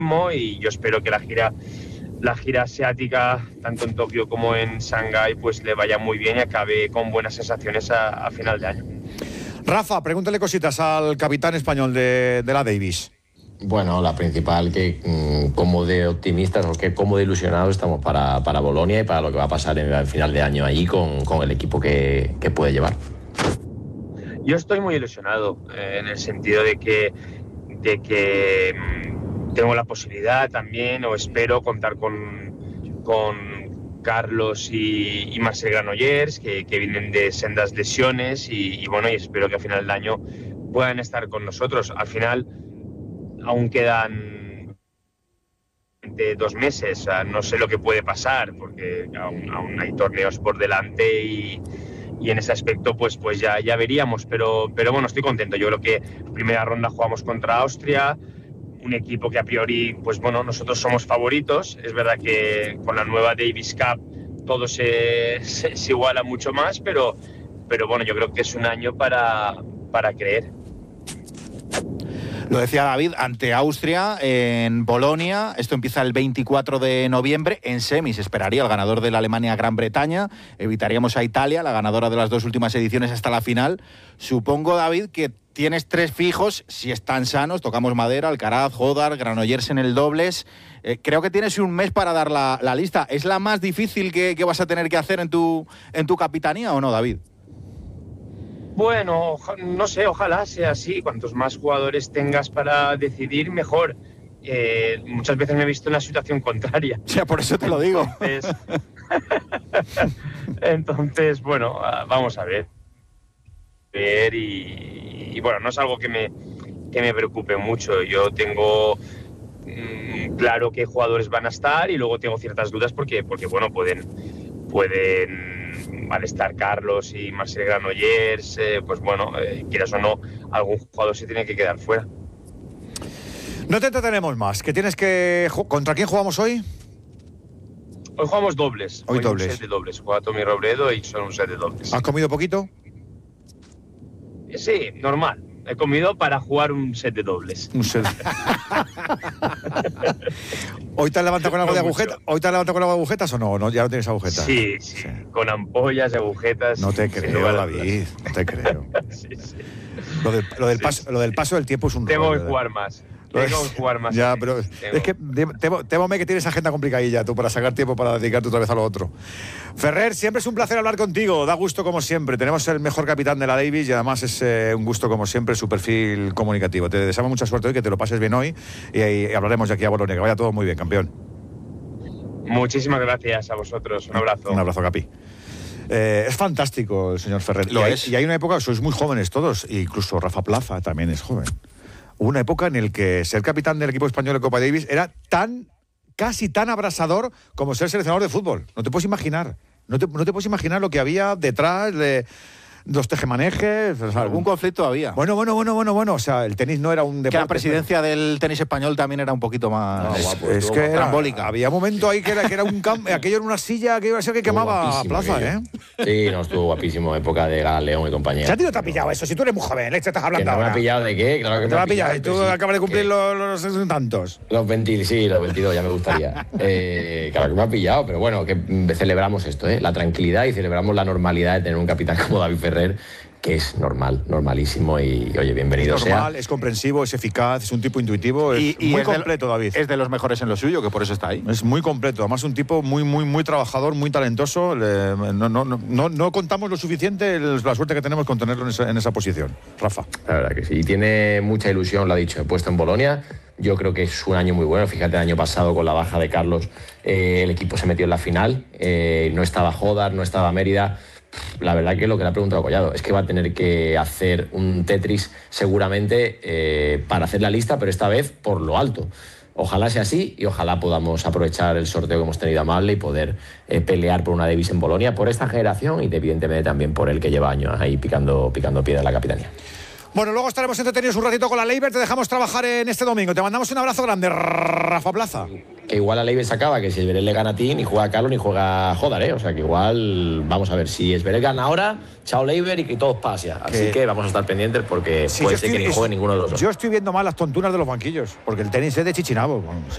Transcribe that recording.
y yo espero que la gira asiática, tanto en Tokio como en Shanghái, pues le vaya muy bien y acabe con buenas sensaciones a final de año. Rafa, pregúntale cositas al capitán español de la Davis. Bueno, la principal, que como de optimistas o que como de ilusionados estamos para Bolonia y para lo que va a pasar en el final de año allí con el equipo que puede llevar. Yo estoy muy ilusionado en el sentido de que tengo la posibilidad también, o espero, contar con Carlos y Marcel Granollers, que vienen de sendas lesiones y espero que a final de año puedan estar con nosotros. Al final aún quedan de 2 meses, no sé lo que puede pasar porque aún hay torneos por delante y en ese aspecto pues ya veríamos, pero bueno, estoy contento. Yo creo que primera ronda jugamos contra Austria, un equipo que a priori, pues bueno, nosotros somos favoritos. Es verdad que con la nueva Davis Cup todo se iguala mucho más, pero bueno, yo creo que es un año para creer. Lo decía David, ante Austria, en Bolonia. Esto empieza el 24 de noviembre. En semis esperaría el ganador de la Alemania-Gran Bretaña. Evitaríamos a Italia, la ganadora de las 2 últimas ediciones, hasta la final. Supongo, David, que tienes 3 fijos, si están sanos. Tocamos madera, Alcaraz, Hodar, Granollers en el dobles. Creo que tienes un mes para dar la lista. ¿Es la más difícil que vas a tener que hacer en tu capitanía o no, David? Bueno, no sé, ojalá sea así. Cuantos más jugadores tengas para decidir, mejor. Muchas veces me he visto en la situación contraria. O sea, por eso te lo digo. Entonces, bueno, vamos a ver. Y bueno, no es algo que me preocupe mucho. Yo tengo claro qué jugadores van a estar y luego tengo ciertas dudas porque bueno, pueden al estar Carlos y Marcel Granollers, pues bueno, quieras o no, algún jugador se tiene que quedar fuera. No te entretenemos más, que tienes que... ¿Contra quién jugamos hoy? Hoy jugamos dobles. Hoy dobles. Un set de dobles. Juega Tommy Robredo y son un set de dobles. ¿Has comido poquito? Sí, normal. He comido para jugar un set de dobles. Un set. ¿Hoy te has levantado con algo de agujeta? ¿Hoy te has levantado con algo de agujetas o no? ¿No? ¿Ya no tienes agujetas? Sí. Con ampollas, agujetas. No te creo, David. No te creo. Sí. Lo del paso del tiempo es un Tengo rollo, que jugar más. Tengo que jugar más. Ya, pero es que témome que tienes agenda complicadilla tú para sacar tiempo para dedicarte otra vez a lo otro. Ferrer, siempre es un placer hablar contigo, da gusto como siempre. Tenemos el mejor capitán de la Davis y además es un gusto como siempre su perfil comunicativo. Te deseamos mucha suerte hoy, que te lo pases bien hoy y hablaremos de aquí a Bolonia. Que vaya todo muy bien, campeón. Muchísimas gracias a vosotros, un abrazo. Un abrazo, Capi. Es fantástico el señor Ferrer. Y hay una época, sois muy jóvenes todos, incluso Rafa Plaza también es joven. Hubo una época en la que ser capitán del equipo español de Copa Davis era casi tan abrasador como ser seleccionador de fútbol. No te puedes imaginar. No te puedes imaginar lo que había detrás de los tejemanejes. O sea, algún conflicto había. Bueno. O sea, el tenis no era un deporte. Que la presidencia del tenis español también era un poquito más es que trambólica. Había un momento ahí que era un campo, aquello en una silla que iba a ser que quemaba Plaza, aquello. Sí, no, estuvo guapísimo, época de León y compañía. ¿Si a ti no te ha pillado eso? Si tú eres muy joven, ¿te estás hablando ahora? ¿Me ha pillado de qué? Claro que te va a pillar. Y tú acabas de cumplir los tantos. Los 22 ya me gustaría. Claro que me ha pillado, pero bueno, que celebramos esto, la tranquilidad, y celebramos la normalidad de tener un capitán como David Ferrer, que es normalísimo y, oye, bienvenido sea. Es normal, es comprensivo, es eficaz, es un tipo intuitivo, es muy completo, David. Es de los mejores en lo suyo, que por eso está ahí. Es muy completo, además un tipo muy trabajador, muy talentoso. No contamos lo suficiente la suerte que tenemos con tenerlo en esa posición. Rafa. La verdad que sí, y tiene mucha ilusión, lo ha dicho, puesto en Bolonia. Yo creo que es un año muy bueno. Fíjate, el año pasado con la baja de Carlos, el equipo se metió en la final, no estaba Hodar, no estaba Mérida. La verdad que lo que le ha preguntado Collado es que va a tener que hacer un Tetris seguramente para hacer la lista, pero esta vez por lo alto. Ojalá sea así y ojalá podamos aprovechar el sorteo que hemos tenido amable y poder pelear por una Davis en Bolonia, por esta generación y evidentemente también por el que lleva años ahí picando piedra en la capitanía. Bueno, luego estaremos entretenidos un ratito con la Leiber. Te dejamos trabajar en este domingo. Te mandamos un abrazo grande, Rafa Plaza. Que igual la Leiber se acaba, que si Esberel le gana a ti, ni juega Carlos ni juega Hodar, O sea, que igual, vamos a ver, si Esberel gana ahora, chao Leiber y que todos pase. Así que vamos a estar pendientes porque puede ser que ni juegue ninguno de los dos. Yo estoy viendo mal las tontunas de los banquillos, porque el tenis es de Chichinabo.